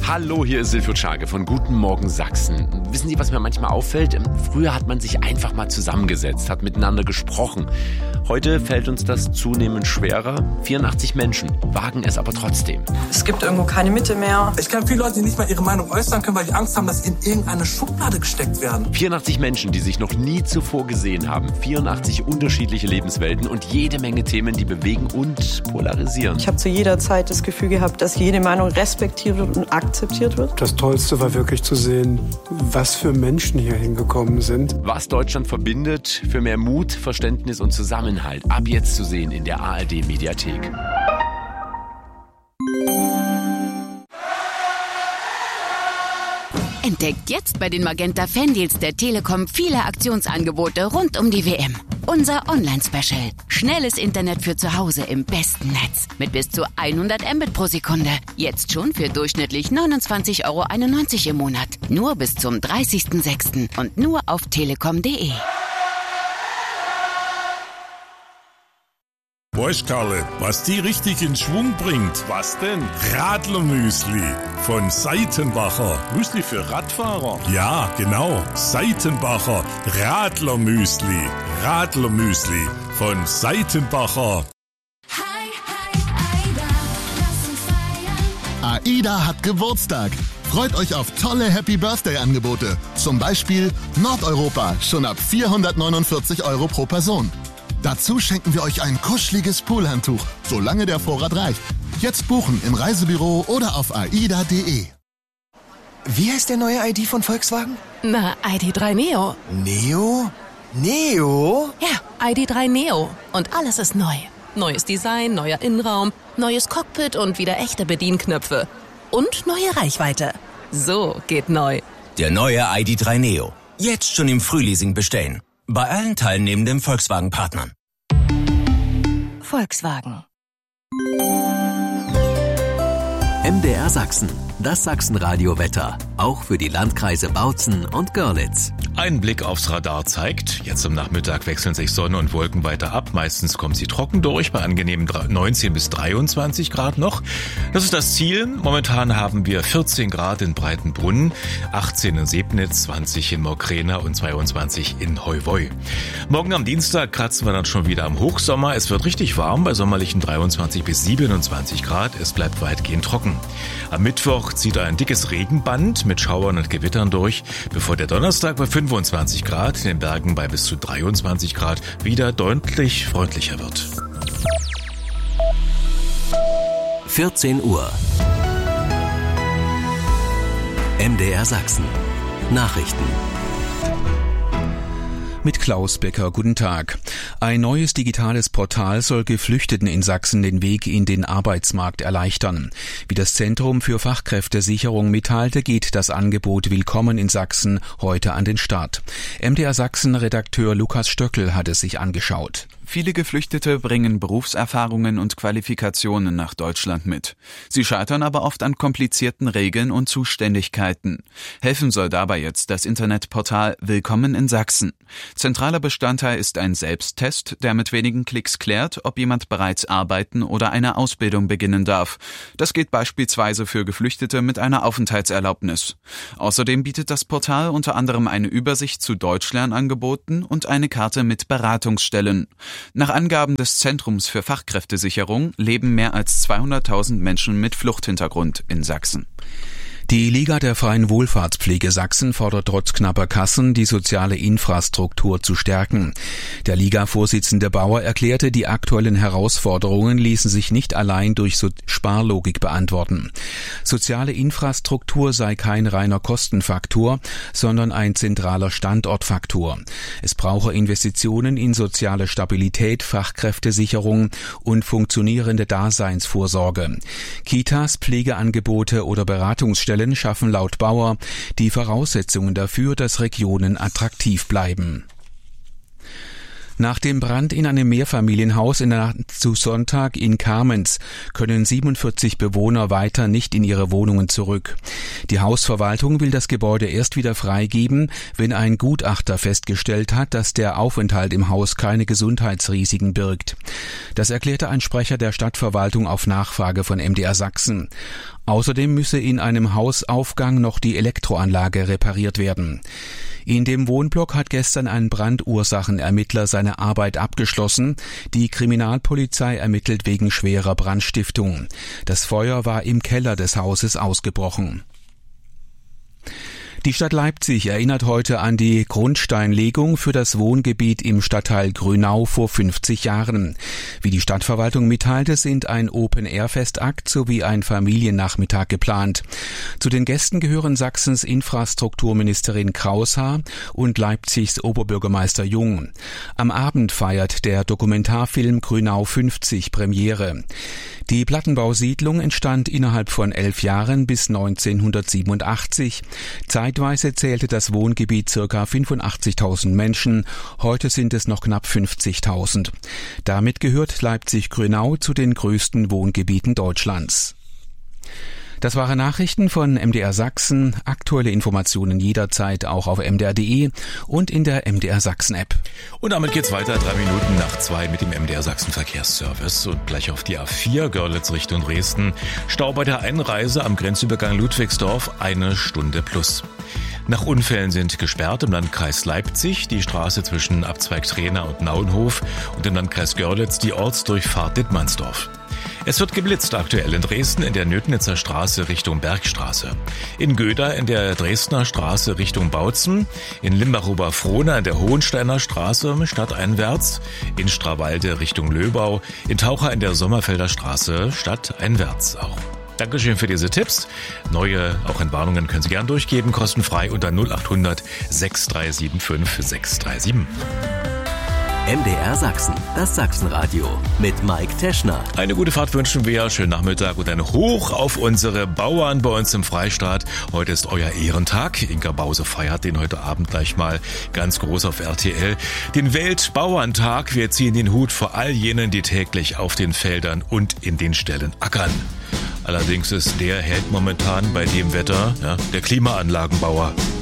Hallo, hier ist Silvio Czage von Guten Morgen Sachsen. Wissen Sie, was mir manchmal auffällt? Früher hat man sich einfach mal zusammengesetzt, hat miteinander gesprochen. Heute fällt uns das zunehmend schwerer. 84 Menschen wagen es aber trotzdem. Es gibt irgendwo keine Mitte mehr. Ich kenne viele Leute, die nicht mal ihre Meinung äußern können, weil die Angst haben, dass sie in irgendeine Schublade gesteckt werden. 84 Menschen, die sich noch nie zuvor gesehen haben. 84 unterschiedliche Lebenswelten und jede Menge Themen, die bewegen und polarisieren. Ich habe zu jeder Zeit das Gefühl gehabt, dass jede Meinung respektiert wird und akzeptiert wird. Das Tollste war wirklich zu sehen, was für Menschen hier hingekommen sind. Was Deutschland verbindet, für mehr Mut, Verständnis und Zusammenhalt. Ab jetzt zu sehen in der ARD-Mediathek. Entdeckt jetzt bei den Magenta Fandeals der Telekom viele Aktionsangebote rund um die WM. Unser Online-Special. Schnelles Internet für zu Hause im besten Netz. Mit bis zu 100 Mbit pro Sekunde. Jetzt schon für durchschnittlich 29,91 € im Monat. Nur bis zum 30.06. und nur auf telekom.de. Weißt Karle, was die richtig in Schwung bringt? Was denn? Radlermüsli von Seitenbacher. Müsli für Radfahrer? Ja, genau. Seitenbacher Radlermüsli. Radlermüsli von Seitenbacher. AIDA hat Geburtstag. Freut euch auf tolle Happy-Birthday-Angebote. Zum Beispiel Nordeuropa, schon ab 449 € pro Person. Dazu schenken wir euch ein kuscheliges Poolhandtuch, solange der Vorrat reicht. Jetzt buchen im Reisebüro oder auf aida.de. Wie heißt der neue ID von Volkswagen? Na, ID.3 Neo. Neo? Neo? Ja, ID.3 Neo. Und alles ist neu. Neues Design, neuer Innenraum, neues Cockpit und wieder echte Bedienknöpfe. Und neue Reichweite. So geht neu. Der neue ID.3 Neo. Jetzt schon im Frühleasing bestellen. Bei allen teilnehmenden Volkswagen-Partnern. Volkswagen. MDR Sachsen, das Sachsenradio-Wetter. Auch für die Landkreise Bautzen und Görlitz. Ein Blick aufs Radar zeigt, jetzt am Nachmittag wechseln sich Sonne und Wolken weiter ab. Meistens kommen sie trocken durch, bei angenehmen 19 bis 23 Grad noch. Das ist das Ziel. Momentan haben wir 14 Grad in Breitenbrunn, 18 in Sebnitz, 20 in Mokrena und 22 in Heuwoi. Morgen am Dienstag kratzen wir dann schon wieder am Hochsommer. Es wird richtig warm bei sommerlichen 23 bis 27 Grad. Es bleibt weitgehend trocken. Am Mittwoch zieht ein dickes Regenband mit Schauern und Gewittern durch, bevor der Donnerstag bei 25 Grad, in den Bergen bei bis zu 23 Grad wieder deutlich freundlicher wird. 14 Uhr. MDR Sachsen. Nachrichten. Mit Klaus Becker, guten Tag. Ein neues digitales Portal soll Geflüchteten in Sachsen den Weg in den Arbeitsmarkt erleichtern. Wie das Zentrum für Fachkräftesicherung mitteilte, geht das Angebot Willkommen in Sachsen heute an den Start. MDR Sachsen-Redakteur Lukas Stöckel hat es sich angeschaut. Viele Geflüchtete bringen Berufserfahrungen und Qualifikationen nach Deutschland mit. Sie scheitern aber oft an komplizierten Regeln und Zuständigkeiten. Helfen soll dabei jetzt das Internetportal Willkommen in Sachsen. Zentraler Bestandteil ist ein Selbsttest, der mit wenigen Klicks klärt, ob jemand bereits arbeiten oder eine Ausbildung beginnen darf. Das geht beispielsweise für Geflüchtete mit einer Aufenthaltserlaubnis. Außerdem bietet das Portal unter anderem eine Übersicht zu Deutschlernangeboten und eine Karte mit Beratungsstellen. Nach Angaben des Zentrums für Fachkräftesicherung leben mehr als 200.000 Menschen mit Fluchthintergrund in Sachsen. Die Liga der freien Wohlfahrtspflege Sachsen fordert trotz knapper Kassen, die soziale Infrastruktur zu stärken. Der Liga-Vorsitzende Bauer erklärte, die aktuellen Herausforderungen ließen sich nicht allein durch Sparlogik beantworten. Soziale Infrastruktur sei kein reiner Kostenfaktor, sondern ein zentraler Standortfaktor. Es brauche Investitionen in soziale Stabilität, Fachkräftesicherung und funktionierende Daseinsvorsorge. Kitas, Pflegeangebote oder Beratungsstellen schaffen laut Bauer die Voraussetzungen dafür, dass Regionen attraktiv bleiben. Nach dem Brand in einem Mehrfamilienhaus in der Nacht zu Sonntag in Kamenz können 47 Bewohner weiter nicht in ihre Wohnungen zurück. Die Hausverwaltung will das Gebäude erst wieder freigeben, wenn ein Gutachter festgestellt hat, dass der Aufenthalt im Haus keine Gesundheitsrisiken birgt. Das erklärte ein Sprecher der Stadtverwaltung auf Nachfrage von MDR Sachsen. Außerdem müsse in einem Hausaufgang noch die Elektroanlage repariert werden. In dem Wohnblock hat gestern ein Brandursachenermittler seine Arbeit abgeschlossen. Die Kriminalpolizei ermittelt wegen schwerer Brandstiftung. Das Feuer war im Keller des Hauses ausgebrochen. Die Stadt Leipzig erinnert heute an die Grundsteinlegung für das Wohngebiet im Stadtteil Grünau vor 50 Jahren. Wie die Stadtverwaltung mitteilte, sind ein Open-Air-Festakt sowie ein Familiennachmittag geplant. Zu den Gästen gehören Sachsens Infrastrukturministerin Kraushaar und Leipzigs Oberbürgermeister Jung. Am Abend feiert der Dokumentarfilm Grünau 50 Premiere. Die Plattenbausiedlung entstand innerhalb von 11 Jahren bis 1987. Zeitweise zählte das Wohngebiet ca. 85.000 Menschen, heute sind es noch knapp 50.000. Damit gehört Leipzig-Grünau zu den größten Wohngebieten Deutschlands. Das waren Nachrichten von MDR Sachsen. Aktuelle Informationen jederzeit auch auf mdr.de und in der MDR Sachsen App. Und damit geht's weiter, 3 Minuten nach 2 mit dem MDR Sachsen Verkehrsservice und gleich auf die A4 Görlitz Richtung Dresden. Stau bei der Einreise am Grenzübergang Ludwigsdorf 1 Stunde plus. Nach Unfällen sind gesperrt im Landkreis Leipzig die Straße zwischen Abzweig Trena und Nauenhof und im Landkreis Görlitz die Ortsdurchfahrt Dittmannsdorf. Es wird geblitzt aktuell in Dresden in der Nötnitzer Straße Richtung Bergstraße, in Göda in der Dresdner Straße Richtung Bautzen, in Limbach-Oberfrohna in der Hohensteiner Straße stadteinwärts, in Strawalde Richtung Löbau, in Taucher in der Sommerfelder Straße stadteinwärts auch. Dankeschön für diese Tipps. Neue, auch Entwarnungen können Sie gern durchgeben, kostenfrei unter 0800 6375 637. MDR Sachsen, das Sachsenradio mit Mike Teschner. Eine gute Fahrt wünschen wir, schönen Nachmittag und ein Hoch auf unsere Bauern bei uns im Freistaat. Heute ist euer Ehrentag. Inka Bause feiert den heute Abend gleich mal ganz groß auf RTL. Den Weltbauerntag. Wir ziehen den Hut vor all jenen, die täglich auf den Feldern und in den Ställen ackern. Allerdings ist der Held momentan bei dem Wetter der Klimaanlagenbauer.